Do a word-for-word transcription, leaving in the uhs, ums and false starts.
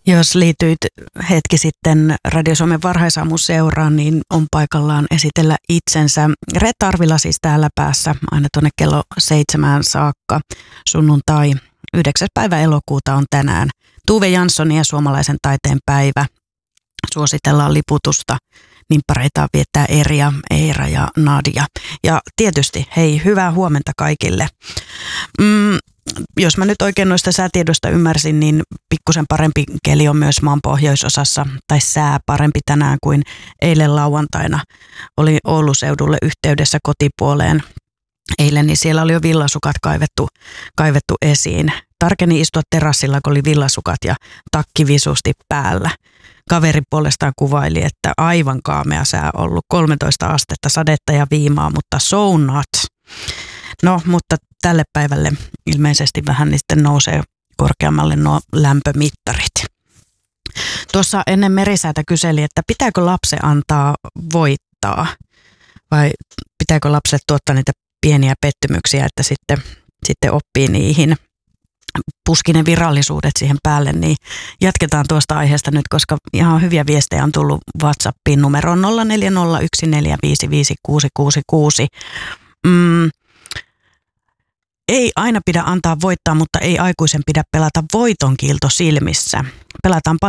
Jos liityit hetki sitten Radio Suomen varhaisaamun seuraan, niin on paikallaan esitellä itsensä. Reetta Arvila siis täällä päässä aina tuonne kello seitsemään saakka. Sunnuntai yhdeksäs päivä elokuuta on tänään. Tuve Janssonin ja suomalaisen taiteen päivä. Suositellaan liputusta. Nimppareita viettää Erja, Eira ja Nadia. Ja tietysti, hei, hyvää huomenta kaikille. Mm, jos mä nyt oikein noista säätiedosta ymmärsin, niin pikkusen parempi keli on myös maan pohjoisosassa, tai sää parempi tänään kuin eilen lauantaina. Oli Oulun seudulle yhteydessä kotipuoleen eilen, niin siellä oli jo villasukat kaivettu, kaivettu esiin. Tarkeni istua terassilla, kun oli villasukat ja takki visusti päällä. Kaveri puolestaan kuvaili, että aivan kaamea sää ollut, kolmetoista astetta, sadetta ja viimaa, mutta so not. No, mutta tälle päivälle ilmeisesti vähän niin sitten nousee korkeammalle nuo lämpömittarit. Tuossa ennen Merisäätä kyseli, että pitääkö lapsen antaa voittaa vai pitääkö lapset tuottaa niitä pieniä pettymyksiä, että sitten, sitten oppii niihin. Puski ne virallisuudet siihen päälle, niin jatketaan tuosta aiheesta nyt, koska ihan hyviä viestejä on tullut WhatsAppiin numeroon nolla neljä nolla yksi neljä viisi viisi kuusi kuusi kuusi. Mm, ei aina pidä antaa voittaa, mutta ei aikuisen pidä pelata voitonkiilto silmissä. Pelataan paljon